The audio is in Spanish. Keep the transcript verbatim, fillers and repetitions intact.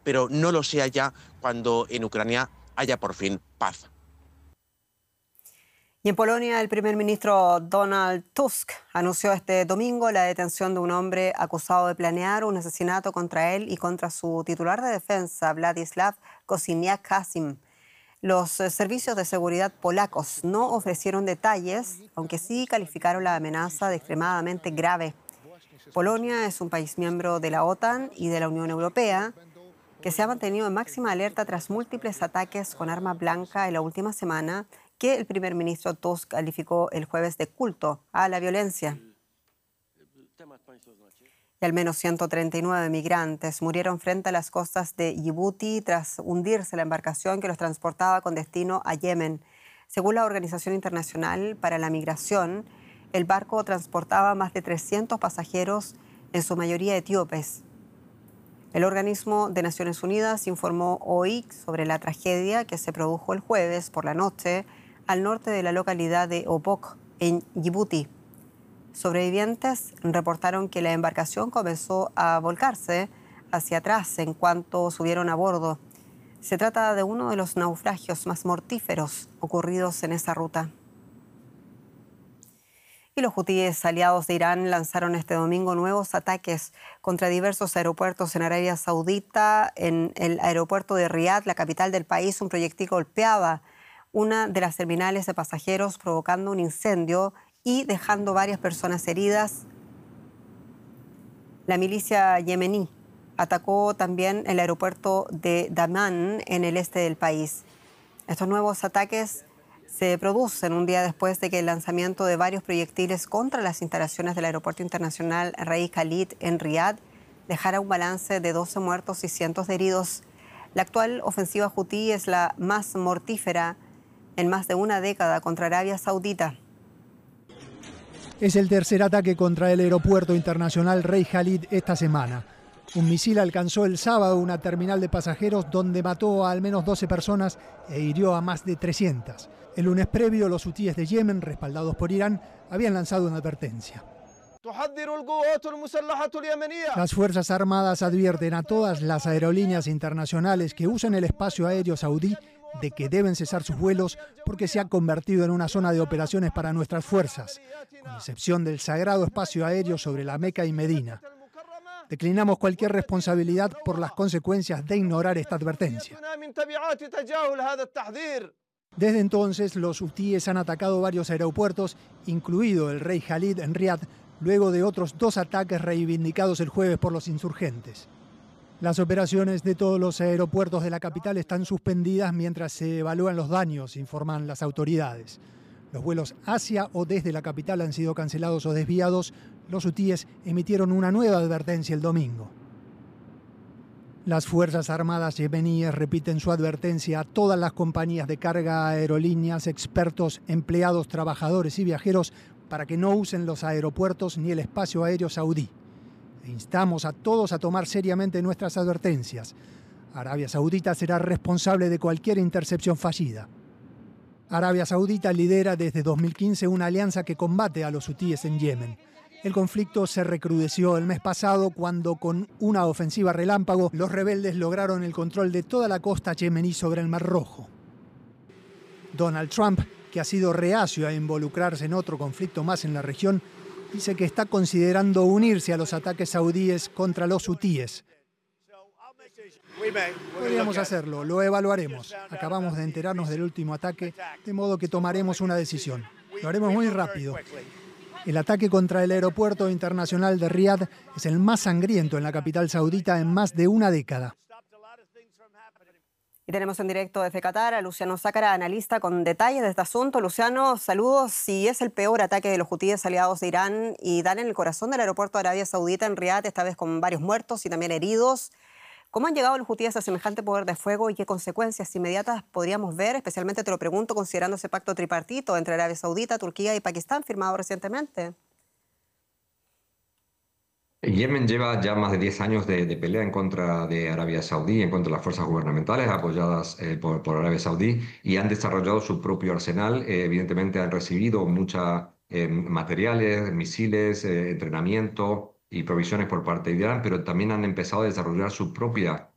pero no lo sea ya cuando en Ucrania haya por fin paz. Y en Polonia, el primer ministro Donald Tusk anunció este domingo la detención de un hombre acusado de planear un asesinato contra él y contra su titular de defensa, Władysław Kosiniak-Kamysz. Los eh, servicios de seguridad polacos no ofrecieron detalles, aunque sí calificaron la amenaza de extremadamente grave. Polonia es un país miembro de la OTAN y de la Unión Europea, que se ha mantenido en máxima alerta tras múltiples ataques con arma blanca en la última semana, que el primer ministro Tusk calificó el jueves de culto a la violencia. Y al menos ciento treinta y nueve migrantes murieron frente a las costas de Yibuti tras hundirse la embarcación que los transportaba con destino a Yemen. Según la Organización Internacional para la Migración, el barco transportaba más de trescientos pasajeros, en su mayoría etíopes. El organismo de Naciones Unidas informó hoy sobre la tragedia que se produjo el jueves por la noche al norte de la localidad de Obok, en Yibuti. Sobrevivientes reportaron que la embarcación comenzó a volcarse hacia atrás en cuanto subieron a bordo. Se trata de uno de los naufragios más mortíferos ocurridos en esa ruta. Y los hutíes aliados de Irán lanzaron este domingo nuevos ataques contra diversos aeropuertos en Arabia Saudita. En el aeropuerto de Riad, la capital del país, un proyectil golpeaba una de las terminales de pasajeros, provocando un incendio y dejando varias personas heridas. La milicia yemení atacó también el aeropuerto de Dammam en el este del país. Estos nuevos ataques se producen un día después de que el lanzamiento de varios proyectiles contra las instalaciones del Aeropuerto Internacional Reis Khalid en Riad dejara un balance de doce muertos y cientos de heridos. La actual ofensiva hutí es la más mortífera en más de una década contra Arabia Saudita. Es el tercer ataque contra el Aeropuerto Internacional Reis Khalid esta semana. Un misil alcanzó el sábado una terminal de pasajeros donde mató a al menos doce personas e hirió a más de trescientas. El lunes previo, los hutíes de Yemen, respaldados por Irán, habían lanzado una advertencia. Las Fuerzas Armadas advierten a todas las aerolíneas internacionales que usan el espacio aéreo saudí de que deben cesar sus vuelos porque se ha convertido en una zona de operaciones para nuestras fuerzas, con excepción del sagrado espacio aéreo sobre la Meca y Medina. Declinamos cualquier responsabilidad por las consecuencias de ignorar esta advertencia. Desde entonces, los hutíes han atacado varios aeropuertos, incluido el Reis Khalid en Riad, luego de otros dos ataques reivindicados el jueves por los insurgentes. Las operaciones de todos los aeropuertos de la capital están suspendidas mientras se evalúan los daños, informan las autoridades. Los vuelos hacia o desde la capital han sido cancelados o desviados. Los hutíes emitieron una nueva advertencia el domingo. Las Fuerzas Armadas yemeníes repiten su advertencia a todas las compañías de carga, aerolíneas, expertos, empleados, trabajadores y viajeros para que no usen los aeropuertos ni el espacio aéreo saudí. E instamos a todos a tomar seriamente nuestras advertencias. Arabia Saudita será responsable de cualquier intercepción fallida. Arabia Saudita lidera desde dos mil quince una alianza que combate a los hutíes en Yemen. El conflicto se recrudeció el mes pasado cuando, con una ofensiva relámpago, los rebeldes lograron el control de toda la costa yemení sobre el Mar Rojo. Donald Trump, que ha sido reacio a involucrarse en otro conflicto más en la región, dice que está considerando unirse a los ataques saudíes contra los hutíes. Podríamos hacerlo, lo evaluaremos. Acabamos de enterarnos del último ataque, de modo que tomaremos una decisión. Lo haremos muy rápido. El ataque contra el aeropuerto internacional de Riad es el más sangriento en la capital saudita en más de una década. Y tenemos en directo desde Qatar a Luciano Sácara, analista con detalles de este asunto. Luciano, saludos. Si es el peor ataque de los hutíes aliados de Irán y dan en el corazón del aeropuerto de Arabia Saudita en Riad, esta vez con varios muertos y también heridos, ¿cómo han llegado los hutíes a semejante poder de fuego y qué consecuencias inmediatas podríamos ver? Especialmente te lo pregunto considerando ese pacto tripartito entre Arabia Saudita, Turquía y Pakistán firmado recientemente. Yemen lleva ya más de diez años de, de pelea en contra de Arabia Saudí, en contra de las fuerzas gubernamentales apoyadas eh, por, por Arabia Saudí, y han desarrollado su propio arsenal. Eh, evidentemente han recibido muchos eh, materiales, misiles, eh, entrenamiento y provisiones por parte de Irán, pero también han empezado a desarrollar su propia